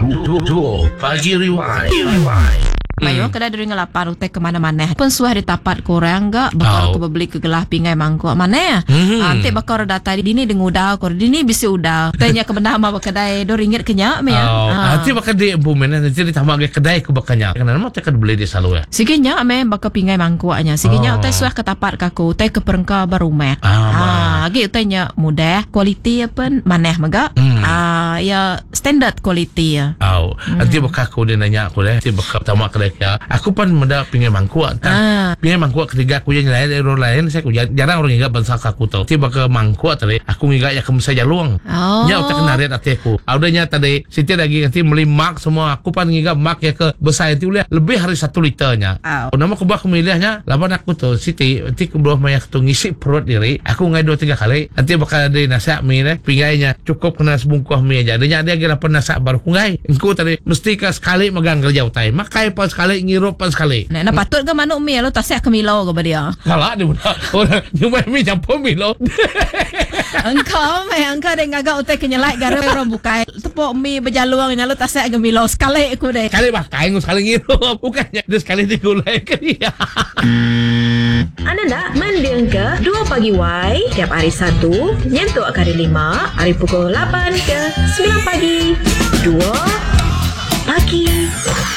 Duo Pagi Rewind. Mayo kada dering lapar utai ke mana-mana. Pun suah di tapat korang gak bakal ko beli ke gelah pingai mangkuk mana. Ante bakal data dini dengan udang kor dini bisi udang. Tanya ke benda ma kedai RM2 kenyak me ya. Nanti bakal di bumen nanti ditambah ke kedai ku bakalnya. Kenapa mau tekan beli di selalu ya? Siginya ame bakal pingai mangkuknya. Siginya utai suah ke tapat kaku utai ke perengka barumek. Agi utainya mudah, kualiti apa maneh maga. Ya standard kualiti ya. Nanti bakal aku dia nanya aku deh. Nanti bakal tamak kedai ya. Aku pun menda pingai mangkuk. Pingai mangkuk ketiga aku yang lain orang lain saya aku jarang orang ingat bangsa aku tahu. Tiba ke mangkuk tadi aku ingat ya kamu saja luang. Ya utak kenarit hati aku. Audanya tadi Siti lagi nanti beli mak semua. Aku pun ingat mak ya ke besar itu lebih hari 1 liternya. Nama aku bak milihnya. Lawan aku tuh Siti nanti aku belum mayak tuh ngisi perut diri. Aku ngai 2-3 kali. Nanti bakal ada nasi mie deh. Pingainya cukup kena sebungkus mie aja. Adanya dia kira pernah nasi baru ngai. Engkau tadi mesti ke sekali megang kerja utai. Makai pas sekali ngirup pas sekali. Nah patut ke manuk mie lo tasek ke milo ke dia. Kalah dia orang nyumai mie campur milo. Engkau deh ngagak utai kenyelai gara orang bukai. Tepuk mie berjaluang nya lo tasek ke milo sekali aku deh. Sekali pakai sekali ngirup bukannya dia sekali digulai ke dia. Anda nak mendengar 2 Pagi Y tiap hari Sabtu nyentuh hari 5 hari pukul 8 ke 9 pagi. 2 Pagi